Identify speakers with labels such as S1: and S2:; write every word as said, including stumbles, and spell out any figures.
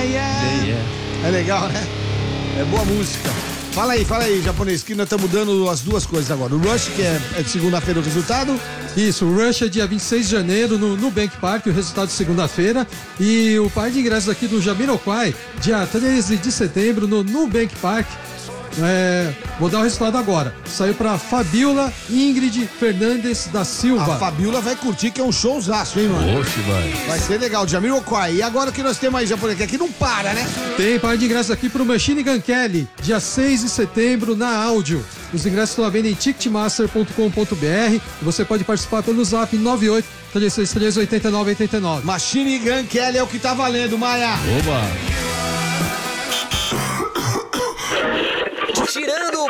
S1: yeah, yeah.
S2: Yeah, yeah.
S1: É legal, né? É boa música. Fala aí, fala aí, japonês, que nós estamos dando as duas coisas agora. O Rush, que é, é de segunda-feira o resultado.
S3: Isso, o Rush é dia vinte e seis de janeiro no Nubank Park, o resultado de segunda-feira. E o par de ingressos aqui do Jamiroquai, dia treze de setembro no Nubank Park. É, vou dar o resultado agora. Saiu pra Fabiola Ingrid Fernandes da Silva.
S1: A Fabiola vai curtir, que é um showzaço, hein, mano?
S2: Oxe, vai.
S1: Vai ser legal, Jamiroquai. E agora o que nós temos aí, japonês? Que aqui não para, né?
S3: Tem par de ingressos aqui pro Machine Gun Kelly, dia seis de setembro na Áudio. Os ingressos estão à venda em ticketmaster ponto com ponto b r e você pode participar pelo zap nove oito três seis três oito nove oito nove.
S1: Machine Gun Kelly é o que tá valendo, Maia.
S2: Oba.
S4: Tirando